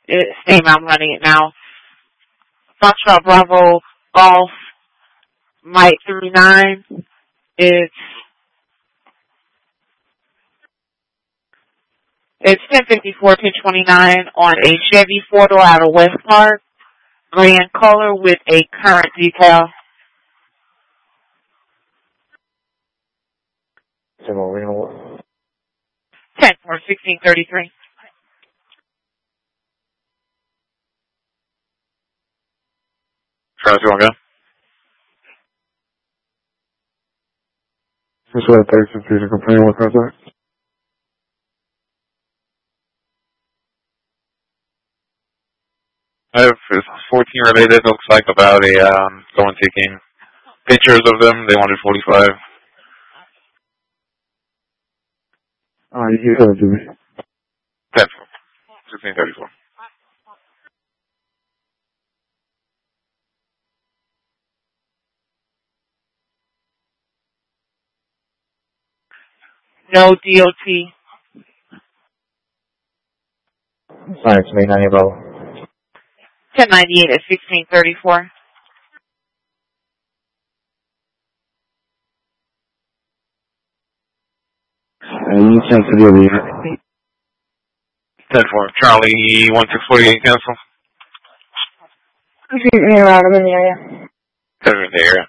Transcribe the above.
Same, I'm running it now. Foxtrot Bravo Golf Mike 39. It's 1054 1029 on a Chevy 4-door out of West Park. Gray in color with a current detail. 10 for 1633. Travis, you want to go? Just let 36 to complaining with contact. I have 14 related. Looks like about someone taking pictures of them. They wanted 45. You can do me. 10 for 1634. No DOT. Thanks, me, 90 Bravo. 1098 at 1634. You can't see the 10 for Charlie 1648 cancel. I'm in the area. 10 in the area.